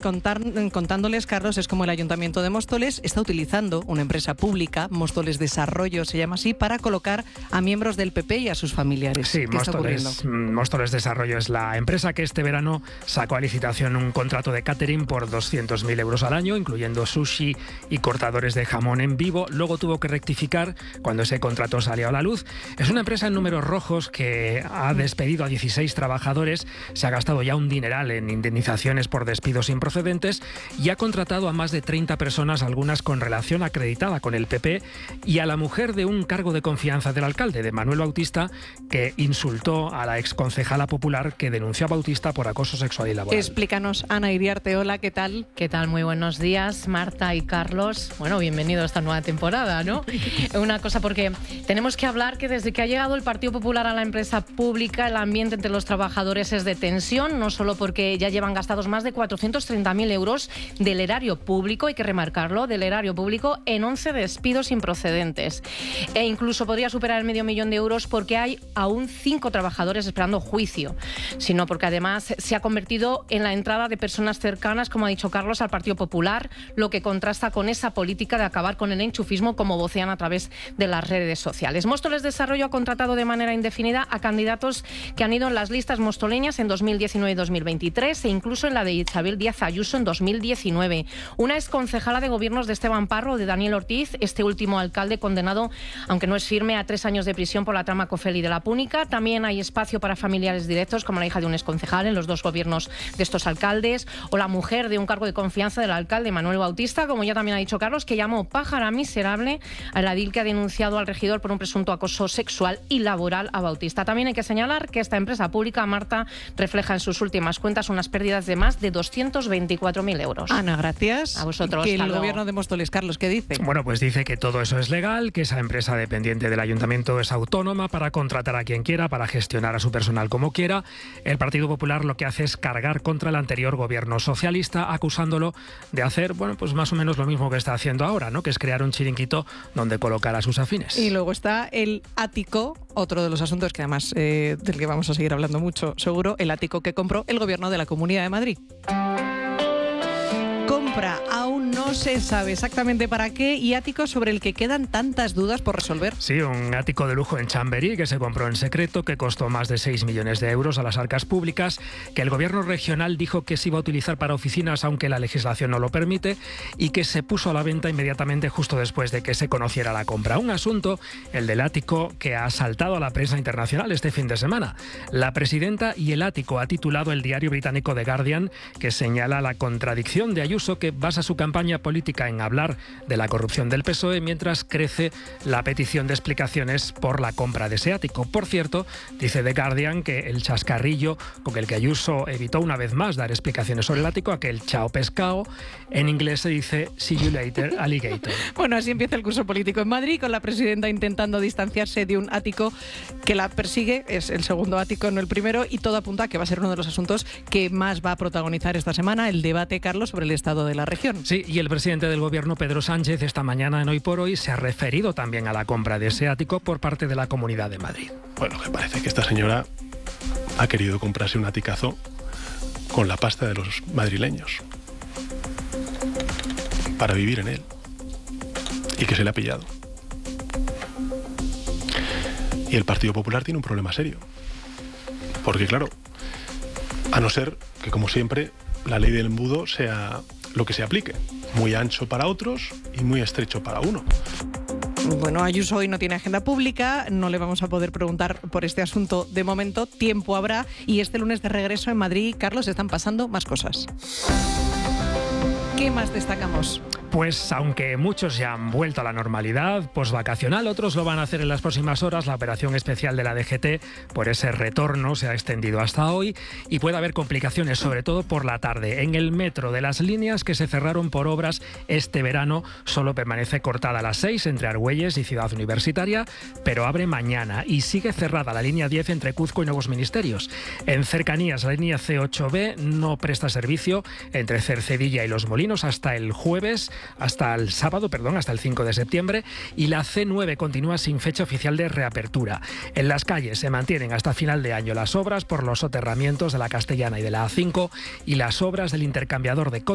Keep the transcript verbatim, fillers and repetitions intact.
contar, contándoles, Carlos, es como el Ayuntamiento de Móstoles está utilizando una empresa pública, Móstoles Desarrollo se llama así, para colocar a miembros del P P y a sus familiares. Sí, Móstoles, Móstoles Desarrollo es la empresa que este verano sacó a licitación un contrato de catering por doscientos mil euros al año, incluyendo sushi y cortadores de jamón en vivo. Luego tuvo que rectificar cuando ese contrato salió a la luz. Es una empresa en números rojos que ha despedido a dieciséis trabajadores, se ha gastado ya un dineral en indemnizaciones por despidos improcedentes y ha contratado a más de treinta personas, algunas con relación acreditada con el P P, y a la mujer de un cargo de confianza del alcalde, de Manuel Bautista, que insultó a la exconcejala popular que denunció a Bautista por acoso sexual y laboral. Explícanos, Ana Iriarte, hola, ¿qué tal? ¿Qué tal? Muy buenos días, Marta y Carlos. Bueno, bienvenido a esta nueva temporada, ¿no? Una cosa, porque tenemos que hablar que desde que ha llegado el Partido Popular a la empresa pública, el ambiente entre los trabajadores es de tensión, no solo porque ya llevan gastados más de cuatrocientos treinta mil euros del erario público, hay que remarcarlo, del erario público en once despidos improcedentes. E incluso podría superar el medio millón de euros porque hay aún cinco trabajadores esperando juicio, sino porque además se ha convertido en la entrada de personas cercanas, como ha dicho Carlos, al Partido Popular, lo que contrasta con esa política de acabar con el enchufismo como vocean a través de las redes sociales. Móstoles Desarrollo ha contratado de manera indefinida a candidatos que han ido en las listas mostoleñas en dos mil diecinueve y dos mil veintitrés e incluso en la de Isabel Díaz Ayuso en dos mil diecinueve. Una exconcejala de gobiernos de Esteban Parro, de Daniel Ortiz, este último alcalde condenado, aunque no es firme, a tres años de prisión por la trama Cofeli de la Púnica. También hay espacio para familiares directos, como la hija de un exconcejal en los dos gobiernos de estos alcaldes, o la mujer de un cargo de confianza del alcalde Manuel Bautista, como ya también ha dicho Carlos, que llamó pájara miserable a la edil que ha denunciado al regidor por un presunto acoso sexual y laboral a Bautista. También hay que señalar que esta empresa pública, Marta, refleja en sus últimas cuentas unas pérdidas de más de doscientos veinticuatro mil euros. Ana, gracias. A vosotros. Que el gobierno de Móstoles, Carlos, ¿qué dice? Bueno, pues dice que todo eso es legal, que esa empresa dependiente del ayuntamiento es autónoma para contratar a quien quiera, para gestionar a su personal como quiera. El Partido Popular lo que hace es cargar contra el anterior gobierno socialista, acusándolo de hacer, bueno, pues más o menos lo mismo que está haciendo ahora, ¿no? Que es crear un chiringuito donde colocar a sus afines. Y luego está el ático, otro de los asuntos que además eh, del que vamos a seguir hablando mucho, seguro, el ático que compró el gobierno de la Comunidad de Madrid. Compra, aún no se sabe exactamente para qué, y ático sobre el que quedan tantas dudas por resolver. Sí, un ático de lujo en Chamberí que se compró en secreto, que costó más de seis millones de euros a las arcas públicas, que el gobierno regional dijo que se iba a utilizar para oficinas aunque la legislación no lo permite, y que se puso a la venta inmediatamente justo después de que se conociera la compra. Un asunto, el del ático, que ha saltado a la prensa internacional este fin de semana. La presidenta y el ático ha titulado el diario británico The Guardian, que señala la contradicción de Ayuso, que basa su campaña política en hablar de la corrupción del P S O E mientras crece la petición de explicaciones por la compra de ese ático. Por cierto, dice The Guardian que el chascarrillo con el que Ayuso evitó una vez más dar explicaciones sobre el ático, aquel chao pescado, en inglés se dice see you later alligator. Bueno, así empieza el curso político en Madrid, con la presidenta intentando distanciarse de un ático que la persigue, es el segundo ático, no el primero, y todo apunta a que va a ser uno de los asuntos que más va a protagonizar esta semana, el debate, Carlos, sobre el estado de la región. Sí, y el presidente del gobierno, Pedro Sánchez, esta mañana en Hoy por Hoy se ha referido también a la compra de ese ático por parte de la Comunidad de Madrid. Bueno, que parece que esta señora ha querido comprarse un aticazo con la pasta de los madrileños para vivir en él, y que se le ha pillado. Y el Partido Popular tiene un problema serio, porque claro, a no ser que, como siempre, la ley del embudo sea lo que se aplique, muy ancho para otros y muy estrecho para uno. Bueno, Ayuso hoy no tiene agenda pública, no le vamos a poder preguntar por este asunto de momento, tiempo habrá, y este lunes de regreso en Madrid, Carlos, están pasando más cosas. ¿Qué más destacamos? Pues aunque muchos ya han vuelto a la normalidad posvacacional, otros lo van a hacer en las próximas horas. La operación especial de la D G T por ese retorno se ha extendido hasta hoy y puede haber complicaciones, sobre todo por la tarde. En el metro, de las líneas que se cerraron por obras este verano, solo permanece cortada a las seis entre Argüelles y Ciudad Universitaria, pero abre mañana, y sigue cerrada la línea diez entre Cuzco y Nuevos Ministerios. En cercanías, la línea C ocho B no presta servicio entre Cercedilla y Los Molinos hasta el jueves, hasta el sábado, perdón, hasta el cinco de septiembre, y la C nueve continúa sin fecha oficial de reapertura. En las calles se mantienen hasta final de año las obras por los soterramientos de la Castellana y de la A cinco y las obras del intercambiador de